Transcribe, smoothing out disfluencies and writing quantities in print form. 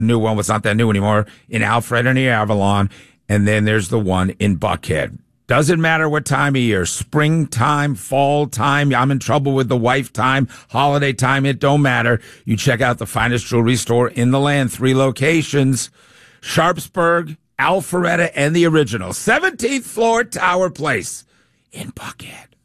new one. It's not that new anymore, in Alpharetta near Avalon. And then there's the one in Buckhead. Doesn't matter what time of year, springtime, fall time, I'm in trouble with the wife time, holiday time, it don't matter. You check out the finest jewelry store in the land. 3 locations, Sharpsburg, Alpharetta, and the original 17th floor Tower Place in Buckhead.